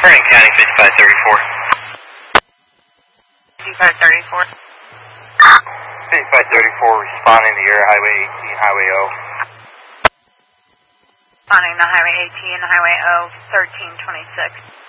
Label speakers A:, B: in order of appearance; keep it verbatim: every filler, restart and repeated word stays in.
A: Marion County fifty-five thirty-four.
B: fifty-five thirty-four.
A: fifty-five thirty-four responding to your Highway eighteen, Highway O.
B: Responding to Highway eighteen, Highway O, thirteen twenty-six.